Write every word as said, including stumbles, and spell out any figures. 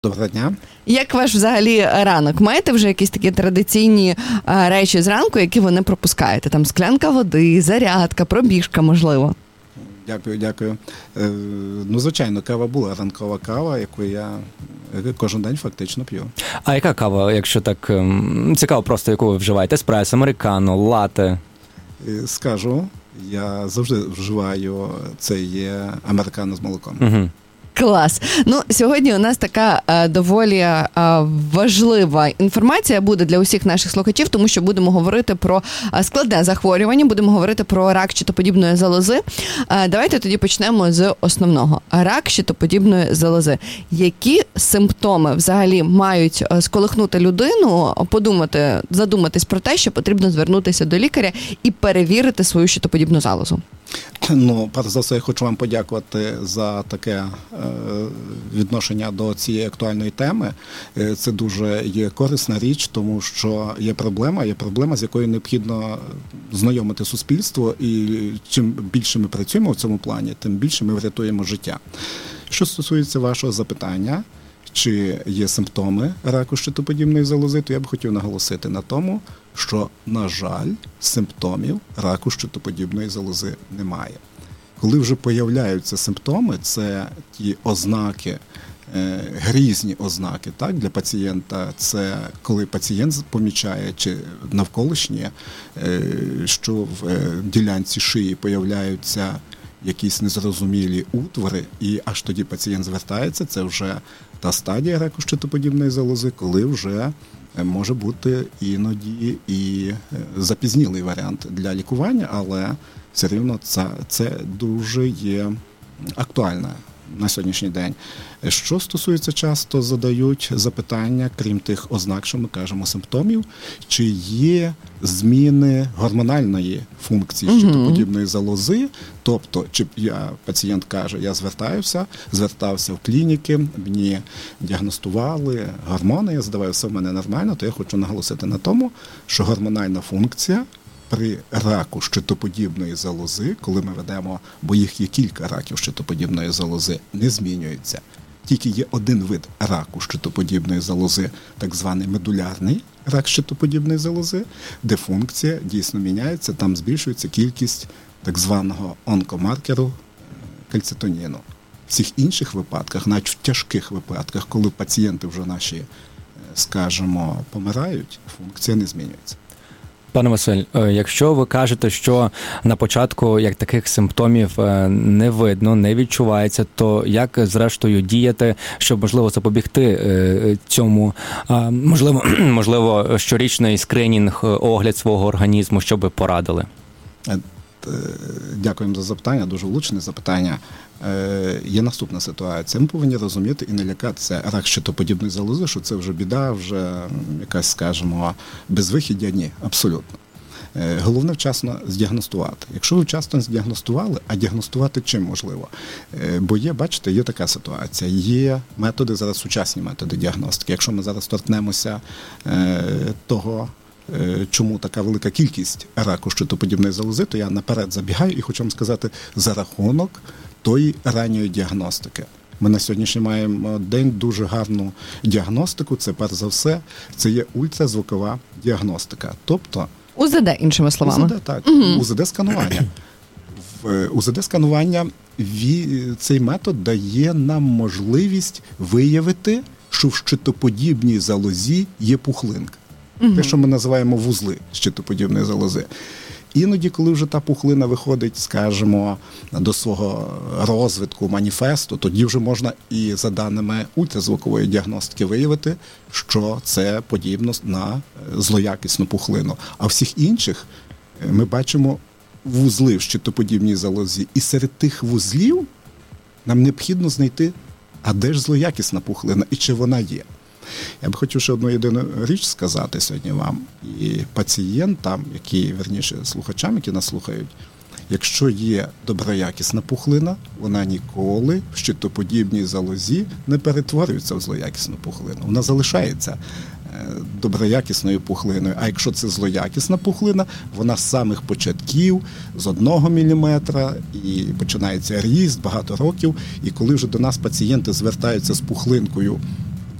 Доброго дня. Як ваш взагалі ранок? Маєте вже якісь такі традиційні а, речі зранку, які ви не пропускаєте? Там склянка води, зарядка, пробіжка, можливо? Дякую, дякую. Е, ну, звичайно, кава була, ранкова кава, яку я кожен день фактично п'ю. А яка кава, якщо так цікаво просто, яку ви вживаєте? Еспресо, американо, латте? Е, скажу, я завжди вживаю, це є американо з молоком. Угу. Клас. Ну, сьогодні у нас така а, доволі а, важлива інформація буде для усіх наших слухачів, тому що будемо говорити про а, складне захворювання, будемо говорити про рак щитоподібної залози. А, давайте тоді почнемо з основного. Рак щитоподібної залози. Які симптоми взагалі мають сколихнути людину, подумати, задуматись про те, що потрібно звернутися до лікаря і перевірити свою щитоподібну залозу? Ну, перш за все, я хочу вам подякувати за таке е, відношення до цієї актуальної теми. Е, це дуже є корисна річ, тому що є проблема, є проблема, з якою необхідно знайомити суспільство, і чим більше ми працюємо в цьому плані, тим більше ми врятуємо життя. Що стосується вашого запитання, чи є симптоми раку щитоподібної залози, то я б хотів наголосити на тому, що, на жаль, симптомів раку щитоподібної залози немає. Коли вже появляються симптоми, це ті ознаки, е, грізні ознаки, так, для пацієнта, це коли пацієнт помічає, чи навколишнє, е, що в е, ділянці шиї появляються якісь незрозумілі утвори, і аж тоді пацієнт звертається, це вже та стадія раку щитоподібної залози, коли вже може бути іноді і запізнілий варіант для лікування, але все рівно це, це дуже є актуально на сьогоднішній день. Що стосується, часто задають запитання, крім тих ознак, що ми кажемо, симптомів, чи є зміни гормональної функції щитоподібної залози, тобто, чи я, пацієнт каже, я звертаюся, звертався в клініки, мені діагностували гормони, я здаваю, все в мене нормально, то я хочу наголосити на тому, що гормональна функція при раку щитоподібної залози, коли ми ведемо, бо їх є кілька раків щитоподібної залози, не змінюється. Тільки є один вид раку щитоподібної залози, так званий медулярний рак щитоподібної залози, де функція дійсно міняється, там збільшується кількість так званого онкомаркеру кальцитоніну. В всіх інших випадках, навіть в тяжких випадках, коли пацієнти вже наші, скажімо, помирають, функція не змінюється. Пане Василь, якщо ви кажете, що на початку як таких симптомів не видно, не відчувається, то як зрештою діяти, щоб, можливо, запобігти цьому? Можливо, можливо, щорічний скринінг, огляд свого організму, що би порадили? Дякуємо за запитання, дуже влучне запитання. Є наступна ситуація. Ми повинні розуміти і не лякатися рак щитоподібної залози, що це вже біда, вже якась, скажімо, безвихідя. Ні, абсолютно. Головне вчасно здіагностувати. Якщо ви вчасно здіагностували, а діагностувати чим можливо? Бо є, бачите, є така ситуація. Є методи, зараз сучасні методи діагностики. Якщо ми зараз торкнемося того, чому така велика кількість раку щитоподібної залози, то я наперед забігаю і хочу вам сказати, за рахунок тої ранньої діагностики. Ми на сьогоднішній маємо день дуже гарну діагностику, це перш за все, це є ультразвукова діагностика. Тобто УЗД, іншими словами. УЗД, так. Угу. УЗД-сканування. В УЗД-сканування цей метод дає нам можливість виявити, що в щитоподібній залозі є пухлинка. Угу. Те, що ми називаємо вузли щитоподібної залози. Іноді, коли вже та пухлина виходить, скажімо, до свого розвитку, маніфесту, тоді вже можна і за даними ультразвукової діагностики виявити, що це подібно на злоякісну пухлину. А всіх інших ми бачимо вузли в щитоподібній залозі. І серед тих вузлів нам необхідно знайти, а де ж злоякісна пухлина і чи вона є. Я б хотів ще одну єдину річ сказати сьогодні вам і пацієнтам, які, верніше, слухачам, які нас слухають. Якщо є доброякісна пухлина, вона ніколи в щитоподібній залозі не перетворюється в злоякісну пухлину. Вона залишається доброякісною пухлиною. А якщо це злоякісна пухлина, вона з самих початків, з одного міліметра, і починається ріст багато років. І коли вже до нас пацієнти звертаються з пухлинкою